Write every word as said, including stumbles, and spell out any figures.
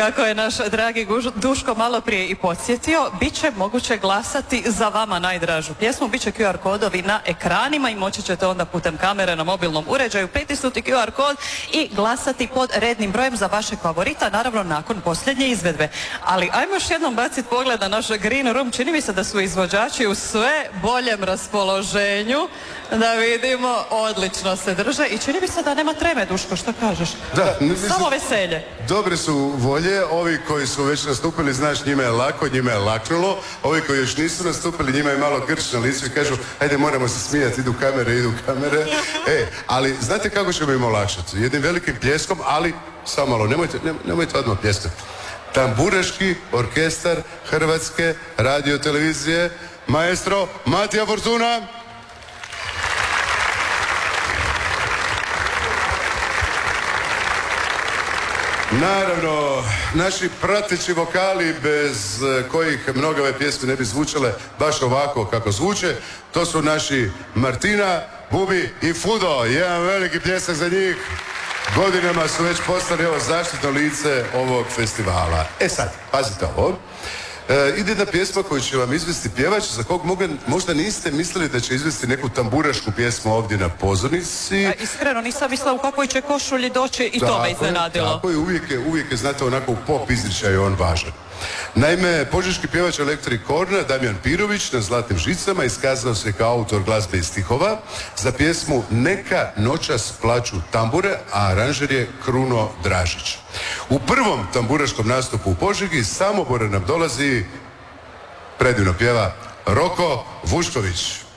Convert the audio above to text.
Kako je naš dragi Duško malo prije i podsjetio, bit će moguće glasati za vama najdražu pjesmu, bit će Q R kodovi na ekranima i moći ćete onda putem kamere na mobilnom uređaju pritisnuti Q R kod i glasati pod rednim brojem za vašeg favorita, naravno nakon posljednje izvedbe. Ali ajmo još jednom baciti pogled na naš Green Room, čini mi se da su izvođači u sve boljem raspoloženju, da vidimo, odlično se drže i čini mi se da nema treme, Duško, što kažeš? Da, samo veselje. Dobre su volje, ovi koji su već nastupili, znaš, njima je lako, njima je laknulo, ovi koji još nisu nastupili, njima je malo grč na licu i kažu, ajde, moramo se smijati, idu kamere, idu kamere. E, ali znate kako ćemo im olakšati? Jednim velikim pljeskom, ali samo malo, nemojte, nemojte odmah pljeskati. Tamburaški orkestar Hrvatske radiotelevizije, maestro Matija Fortuna. Naravno, naši prateći vokali bez kojih mnoge ove pjesme ne bi zvučale baš ovako kako zvuče, to su naši Martina, Bubi i Fudo. Jedan veliki pljesak za njih. Godinama su već postali ovo zaštitno lice ovog festivala. E sad, pazite ovo. E, ide jedna pjesma koju će vam izvesti pjevač za kog mogu, možda niste mislili da će izvesti neku tamburašku pjesmu ovdje na pozornici. A, iskreno nisam mislila u kakvoj će košulji doći i to me iznenadilo. Tako je, uvijek je, uvijek je, znate, onako u pop izričaju on važan. Naime, požeški pjevač Electric Corner Damjan Pirović na Zlatnim žicama iskazao se kao autor glazbe i stihova za pjesmu Neka noćas plaču tambure, a aranžer je Kruno Dražić. U prvom tamburaškom nastupu u Požegi iz Samobora nam dolazi, predivno pjeva, Roko Vušković.